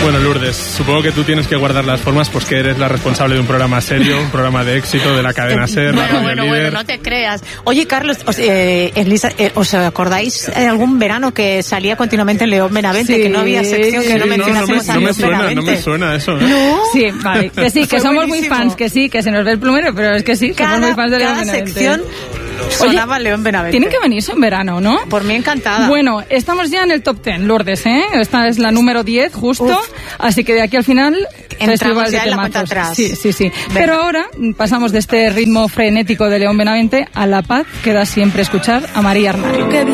Bueno, Lourdes, supongo que tú tienes que guardar las formas, pues que eres la responsable de un programa serio, un programa de éxito de la cadena SER. Bueno, no te creas. Oye, Carlos, Elisa, ¿os acordáis algún verano que salía continuamente en León Benavente? Sí, que no había sección que no mencionásemos a León Benavente. No me suena eso, ¿eh? ¿No? Sí, vale. Que sí, que somos muy fans, que sí, que se nos ve el plumero, pero es que sí, somos muy fans de León Benavente. Cada sección sonaba León Benavente. Tienen que venirse en verano, ¿no? Por mí encantada. Bueno, estamos ya en el top 10, Lourdes, ¿eh? Esta es la número 10, justo. Uf. Así que de aquí al final, entramos ya en la cuenta atrás. Sí. Venga. Pero ahora pasamos de este ritmo frenético de León Benavente a la paz que da siempre escuchar a María Arnal.